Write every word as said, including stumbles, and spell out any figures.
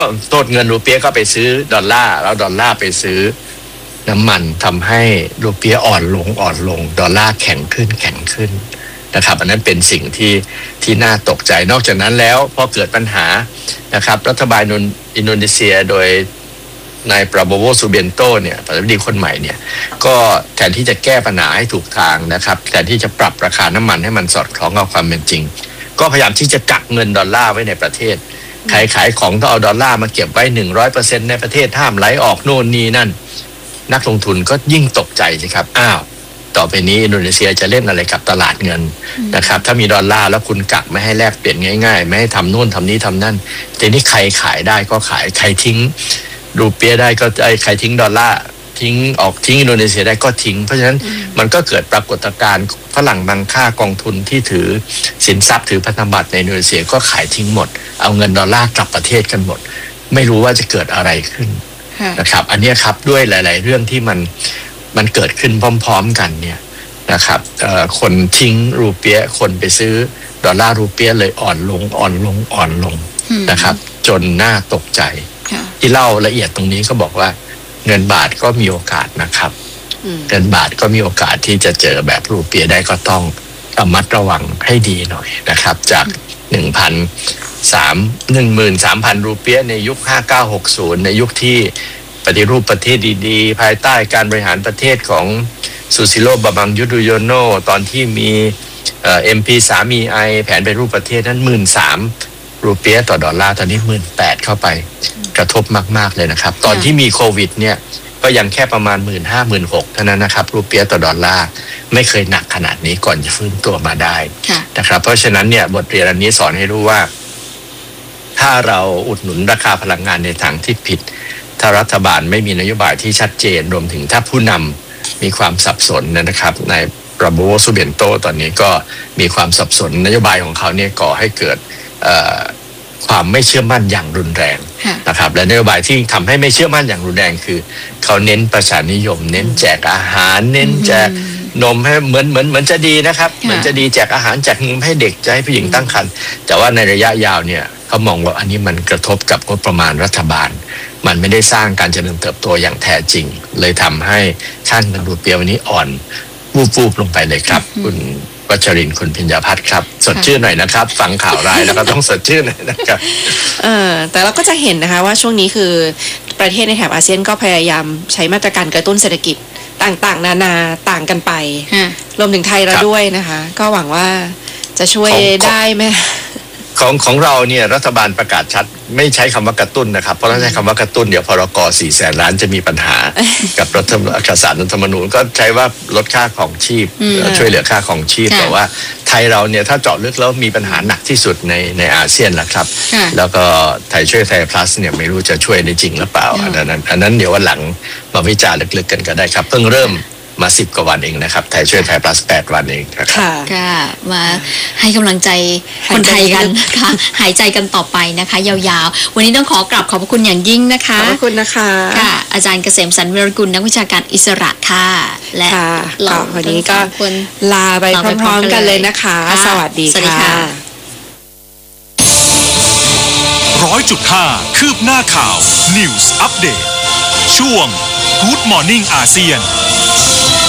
โทษเงินรูเปียก็ไปซื้อดอลลาร์แล้วดอลลาร์ไปซื้อน้ำมันทำให้รูเปียอ่อนลงอ่อนลงดอลลาร์แข็งขึ้นแข็งขึ้นนะครับอันนั้นเป็นสิ่งที่ที่น่าตกใจนอกจากนั้นแล้วพอเกิดปัญหานะครับรัฐบาลอินโดนีเซียโดยนายปราโบโวซูเบนโตเนี่ยประธานาธิบดีคนใหม่เนี่ยก็แทนที่จะแก้ปัญหาให้ถูกทางนะครับแทนที่จะปรับราคาน้ำมันให้มันสอดคล้องกับความเป็นจริงก็พยายามที่จะกักเงินดอลลาร์ไว้ในประเทศขายขายของต้องเอาดอลลาร์มาเก็บไว้ หนึ่งร้อยเปอร์เซ็นต์ ในประเทศห้ามไหลออกโน่นนี่นั่นนักลงทุนก็ยิ่งตกใจสิครับอ้าวต่อไปนี้อินโดนีเซียจะเล่นอะไรกับตลาดเงินนะครับถ้ามีดอลลาร์แล้วคุณกักไม่ให้แลกเปลี่ยนง่ายๆไม่ให้ทำโน่นทำนี้ทำนั่นทีนี้ใครขายได้ก็ขายใครทิ้งรูเปียได้ก็ไอ้ใครทิ้งดอลลาร์ทิ้งออกทิ้งอินโดนีเซียได้ก็ทิ้งเพราะฉะนั้นมันก็เกิดปรากฏการณ์ฝรั่งบางค่ากองทุนที่ถือสินทรัพย์ถือพันธบัตรในอินโดนีเซียก็ขายทิ้งหมดเอาเงินดอลลาร์กลับประเทศกันหมดไม่รู้ว่าจะเกิดอะไรขึ้นนะครับอันนี้ครับด้วยหลายๆเรื่องที่มันมันเกิดขึ้นพร้อมๆกันเนี่ยนะครับคนทิ้งรูเปียคนไปซื้อดอลลาร์รูเปียเลยอ่อนลงอ่อนลงอ่อนลงนะครับจนน่าตกใจที่เล่าละเอียดตรงนี้ก็บอกว่าเงินบาทก็มีโอกาสนะครับเงินบาทก็มีโอกาสที่จะเจอแบบรูเปียได้ก็ต้องระมัดระวังให้ดีหน่อยนะครับจาก หนึ่งพันสาม หนึ่งหมื่นสามพัน รูเปียในยุคห้าเก้าหกศูนย์ในยุคที่ปฏิรูปประเทศดีๆภายใต้การบริหารประเทศของซูซิโลบาบังยุโดโยโนตอนที่มีเอ่อ เอ็ม พี สาม อี ไอ แผนปฏิรูปประเทศนั้น หนึ่งหมื่นสามพัน รูเปียต่อดอลลาร์ตอนนี้ หนึ่งหมื่นแปดพัน เข้าไปกระทบมากๆเลยนะครับตอนที่มีโควิดเนี่ยก็ยังแค่ประมาณ หนึ่งหมื่นห้าพัน หนึ่งหมื่นหกพัน เท่านั้นนะครับรูเปียต่อดอลลาร์ไม่เคยหนักขนาดนี้ก่อนจะฟื้นตัวมาได้นะครับเพราะฉะนั้นเนี่ยบทเรียนอันนี้สอนให้รู้ว่าถ้าเราอุดหนุนราคาพลังงานในทางที่ผิดถ้ารัฐบาลไม่มีนโยบายที่ชัดเจนรวมถึงถ้าผู้นำมีความสับสนนะครับในปราโบโวซูเบนโตตอนนี้ก็มีความสับสนนโยบายของเขาเนี่ยก่อให้เกิดความไม่เชื่อมั่นอย่างรุนแรงนะครับและนโยบายที่ทำให้ไม่เชื่อมั่นอย่างรุนแรงคือเขาเน้นประชานิยมเน้นแจกอาหารเน้นแจกนมให้เหมือนเหมือนเหมือนจะดีนะครับเหมือนจะดีแจกอาหารแจกนมให้เด็กจะให้ผู้หญิงตั้งครรภ์แต่ว่าในระยะยาวเนี่ยเขามองว่าอันนี้มันกระทบกับงบประมาณรัฐบาลมันไม่ได้สร้างการเจริญเติบโตอย่างแท้จริงเลยทำให้ค่าเงินรูเปียวันนี้อ่อนวูบๆลงไปเลยครับคุณวัชรินทร์คุณพิญญาภัทรครับสดชื่นหน่อยนะครับฟังข่าวร้ายแล้วก็ต้องสดชื่นหน่อยนะครับเออแต่เราก็จะเห็นนะคะว่าช่วงนี้คือประเทศในแถบอาเซียนก็พยายามใช้มาตรการกระตุ้นเศรษฐกิจต่างๆนานาต่างกันไปรวมถึงไทยเราด้วยนะคะก็หวังว่าจะช่วยได้ไหมของของเราเนี่ยรัฐบาลประกาศชัดไม่ใช้คำว่ากระตุ้นนะครับเพราะถ้าใช้คำว่ากระตุ้นเดี๋ยวพรกสี่แสนล้านจะมีปัญหากับรัฐเอกสารรัฐธรรมนูญก็ใช้ว่าลดค่าของชีพช่วยเหลือค่าของชีพแต่ว่าไทยเราเนี่ยถ้าเจาะลึกแล้วมีปัญหาหนักที่สุดในในอาเซียนแหละครับแล้วก็ไทยช่วยไทย plus เนี่ยไม่รู้จะช่วยได้จริงหรือเปล่าอันนั้นอันนั้นเดี๋ยววันหลังมาวิจารณ์ลึกๆกันก็ได้ครับเพิ่งเริ่มมาสิบกว่าวันเองนะครับไทยช่วยไทย plus แปดวันเองครับค่ะมาให้กำลังใจคนไทยกันค่ะหายใจกันต่อไปนะคะยาวๆวันนี้ต้องขอกราบขอบพระคุณอย่างยิ่งนะคะขอบคุณนะคะค่ะอาจารย์เกษมสันต์ วิรกุลนักวิชาการอิสระค่ะและเราวันนี้ก็ลาไปพร้อมๆกันเลยนะคะสวัสดีค่ะร้อยจุดห้าคืบหน้าข่าว News Update ช่วง Good Morning อาเซียน